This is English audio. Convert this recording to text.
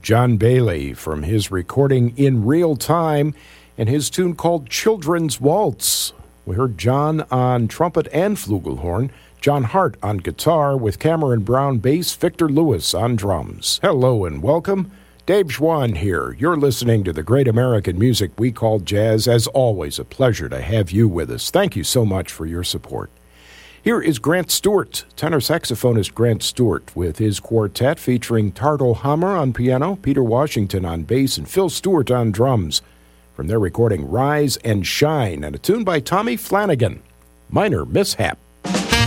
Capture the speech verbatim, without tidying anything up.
John Bailey from his recording In Real Time and his tune called Children's Waltz. We heard John on trumpet and flugelhorn, John Hart on guitar, with Cameron Brown bass, Victor Lewis on drums. Hello and welcome. Dave Schwann here. You're listening to the great American music we call jazz. As always, a pleasure to have you with us. Thank you so much for your support. Here is Grant Stewart, tenor saxophonist Grant Stewart, with his quartet featuring Tardo Hammer on piano, Peter Washington on bass, and Phil Stewart on drums, from their recording Rise and Shine, and a tune by Tommy Flanagan, Minor Mishap.